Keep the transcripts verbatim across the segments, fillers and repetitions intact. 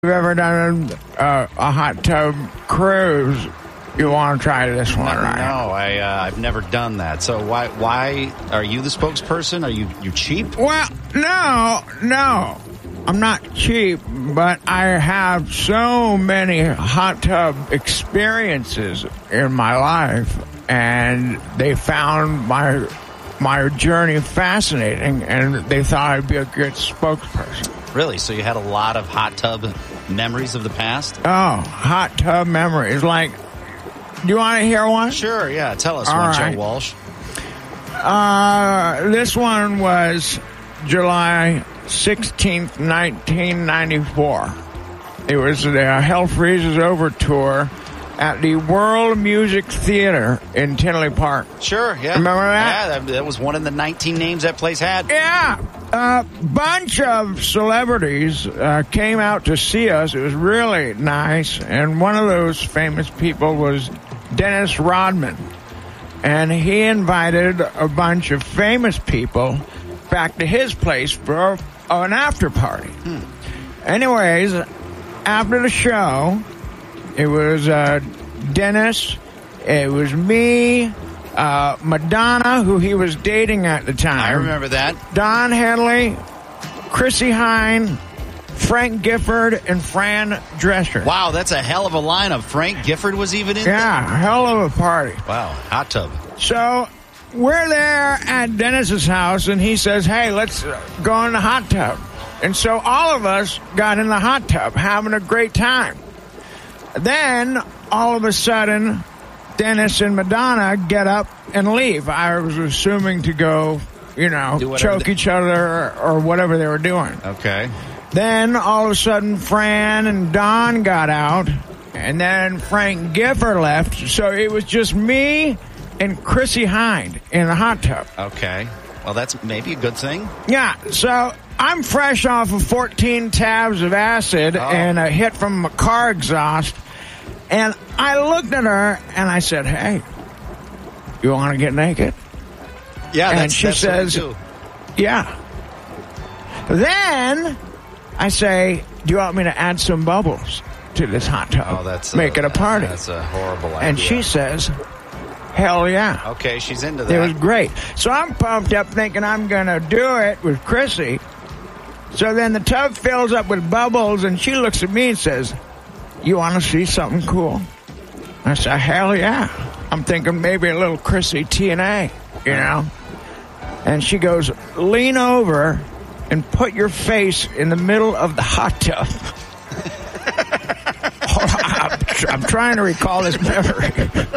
you've ever done a, a hot tub cruise, you want to try this one, no, right? No, I, uh, I've never done that. So why why are you the spokesperson? Are you you cheap? Well, no, no. I'm not cheap, but I have so many hot tub experiences in my life, and they found my my journey fascinating, and they thought I'd be a good spokesperson. Really? So you had a lot of hot tub memories of the past? Oh, hot tub memories. Like, do you want to hear one? Sure, yeah. Tell us All one, right. Joe Walsh. Uh, this one was July sixteenth, nineteen ninety-four. It was the Hell Freezes Over tour at the World Music Theater in Tinley Park. Sure, yeah. Remember that? Yeah, that, that was one of the nineteen names that place had. Yeah. A bunch of celebrities uh, came out to see us. It was really nice. And one of those famous people was Dennis Rodman. And he invited a bunch of famous people back to his place for an after party. Hmm. Anyways, after the show, it was uh, Dennis, it was me, uh, Madonna, who he was dating at the time. I remember that. Don Henley, Chrissy Hine, Frank Gifford, and Fran Drescher. Wow, that's a hell of a lineup. Frank Gifford was even in Yeah, there? hell of a party. Wow, hot tub. So we're there at Dennis's house, and he says, hey, let's go in the hot tub. And so all of us got in the hot tub, having a great time. Then, all of a sudden, Dennis and Madonna get up and leave. I was assuming to go, you know, choke they- each other or, or whatever they were doing. Okay. Then, all of a sudden, Fran and Don got out, and then Frank Gifford left. So it was just me and Chrissy Hine in the hot tub. Okay. Well, that's maybe a good thing. Yeah, so I'm fresh off of fourteen tabs of acid Oh. and a hit from a car exhaust. And I looked at her and I said, hey, you want to get naked? Yeah, And that's, she that's says, what we do. yeah. Then I say, do you want me to add some bubbles to this hot tub? Oh, that's Make a, it a party. That's a horrible idea. And she says, hell yeah. Okay, she's into that. It was great. So I'm pumped up thinking I'm going to do it with Chrissy. So then the tub fills up with bubbles, and she looks at me and says, you want to see something cool? I said, hell yeah. I'm thinking maybe a little Chrissy T N A, you know? And she goes, lean over and put your face in the middle of the hot tub. I'm, I'm trying to recall this memory.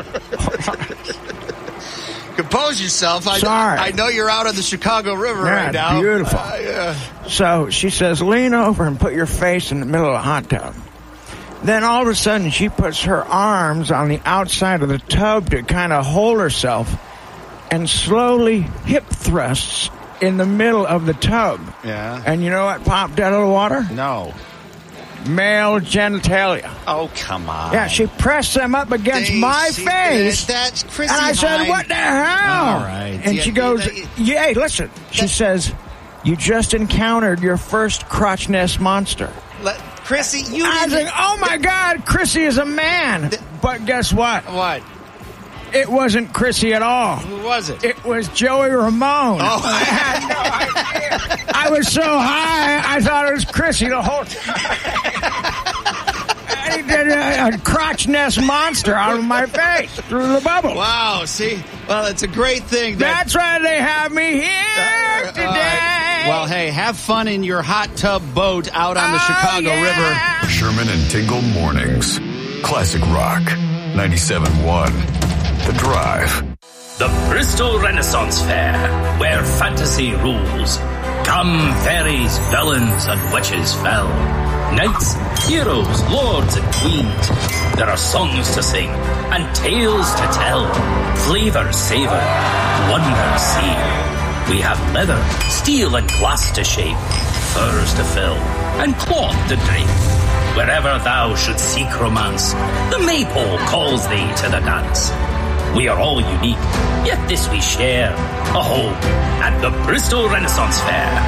Compose yourself. I, Sorry. I know you're out on the Chicago River Yeah, right now. beautiful. Uh, yeah. So she says, lean over and put your face in the middle of the hot tub. Then all of a sudden she puts her arms on the outside of the tub to kind of hold herself and slowly hip thrusts in the middle of the tub. Yeah. And you know what popped out of the water? No. Male genitalia. Oh, come on. Yeah, she pressed them up against They- my she- face. that- that's Chrissy And I said, Hine. what the hell? All right. And Yeah, she goes, yeah, yeah, hey, listen. She that- says, you just encountered your first crotch nest monster. Let, Chrissy, you I was didn't- like, oh my God, Chrissy is a man. But guess what? What? It wasn't Chrissy at all. Who was it? It was Joey Ramone. Oh. I had no idea. I was so high, I thought it was Chrissy the whole time. He did a, a crotch nest monster out of my face through the bubble. Wow, see? Well, it's a great thing. That, That's why they have me here Uh, today. all right. Well, hey, have fun in your hot tub boat out on the Oh, Chicago yeah. River. Sherman and Tingle Mornings. Classic Rock. ninety-seven point one. The Drive. The Bristol Renaissance Fair, where fantasy rules. Come fairies, villains, and witches fell. Knights, heroes, lords, and queens. There are songs to sing and tales to tell. Flavors savor, wonders see. We have leather, steel, and glass to shape. Furs to fill, and cloth to drape. Wherever thou should seek romance, the maypole calls thee to the dance. We are all unique, yet this we share. A home at the Bristol Renaissance Fair.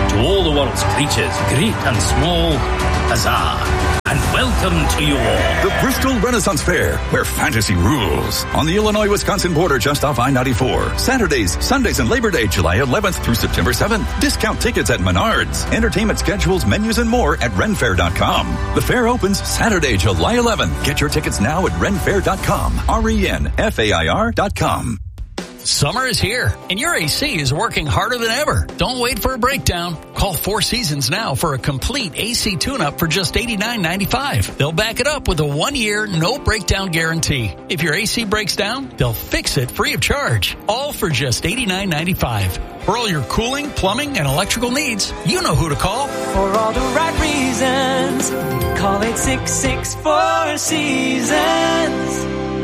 To all the world's creatures, great and small, huzzah, and welcome to you all. The Bristol Renaissance Fair, where fantasy rules. On the Illinois-Wisconsin border just off I ninety-four. Saturdays, Sundays, and Labor Day, July eleventh through September seventh. Discount tickets at Menards. Entertainment schedules, menus, and more at ren fair dot com. The fair opens Saturday, July eleventh. Get your tickets now at ren fair dot com. R E N F A I R dot com. Summer is here, and your A C is working harder than ever. Don't wait for a breakdown. Call Four Seasons now for a complete A C tune-up for just eighty-nine ninety-five. They'll back it up with a one-year, no-breakdown guarantee. If your A C breaks down, they'll fix it free of charge. All for just eighty-nine ninety-five. For all your cooling, plumbing, and electrical needs, you know who to call. For all the right reasons, call it six six four Seasons.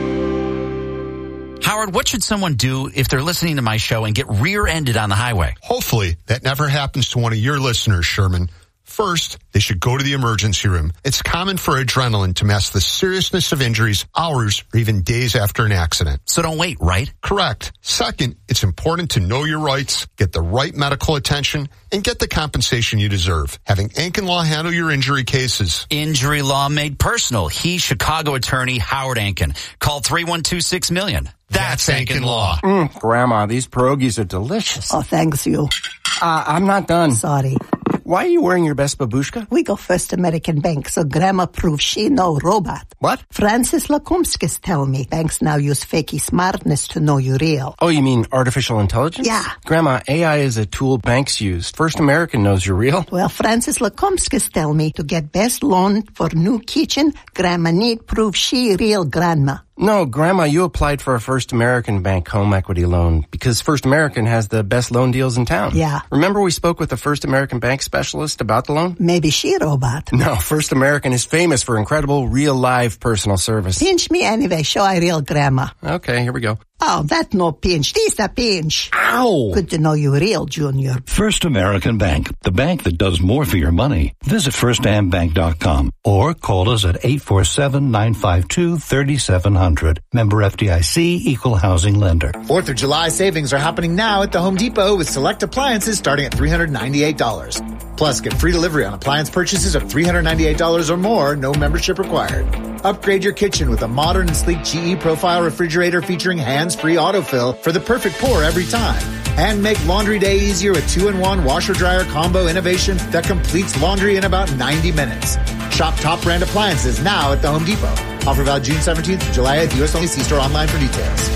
Howard, what should someone do if they're listening to my show and get rear-ended on the highway? Hopefully, that never happens to one of your listeners, Sherman. First, they should go to the emergency room. It's common for adrenaline to mask the seriousness of injuries hours or even days after an accident. So don't wait, right? Correct. Second, it's important to know your rights, get the right medical attention, and get the compensation you deserve. Having Ankin Law handle your injury cases. Injury law made personal. He's Chicago attorney Howard Ankin. Call three one two six million. That's Ankin Law. Mm, Grandma, these pierogies are delicious. Oh, thanks you. Uh, I'm not done. Sorry. Why are you wearing your best babushka? We go First American Bank, so Grandma proves she no robot. What? Francis Lakumskis tell me banks now use fakey smartness to know you real. Oh, you mean artificial intelligence? Yeah. Grandma, A I is a tool banks use. First American knows you're real. Well, Francis Lakumskis tell me to get best loan for new kitchen, Grandma need prove she real grandma. No, Grandma, you applied for a First American Bank home equity loan because First American has the best loan deals in town. Yeah. Remember we spoke with the First American Bank specialist about the loan? Maybe she robot. No, First American is famous for incredible real live personal service. Pinch me anyway, show I real grandma. Okay, here we go. Oh, that no pinch. This a pinch. Ow! Good to know you real, Junior. First American Bank, the bank that does more for your money. Visit first am bank dot com or call us at eight four seven, nine five two, three seven zero zero. Member F D I C, Equal Housing Lender. Fourth of July savings are happening now at the Home Depot with select appliances starting at three hundred ninety-eight dollars. Plus, get free delivery on appliance purchases of three hundred ninety-eight dollars or more, no membership required. Upgrade your kitchen with a modern and sleek G E Profile refrigerator featuring hands-free autofill for the perfect pour every time. And make laundry day easier with two-in-one washer-dryer combo innovation that completes laundry in about ninety minutes. Shop top brand appliances now at the Home Depot. Offer valid June seventeenth to July eighth. U S only. See store online for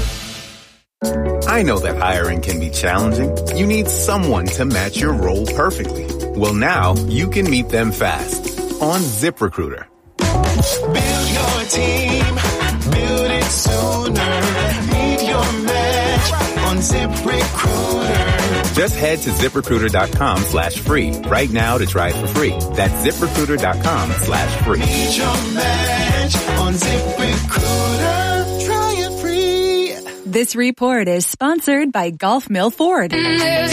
details. I know that hiring can be challenging. You need someone to match your role perfectly. Well, now you can meet them fast on ZipRecruiter. Build your team, build it sooner. Meet your match on ZipRecruiter. Just head to ZipRecruiter.com slash free right now to try it for free. That's ZipRecruiter.com slash free. Meet your match on ZipRecruiter. Try it free. This report is sponsored by Gulf Mill Ford.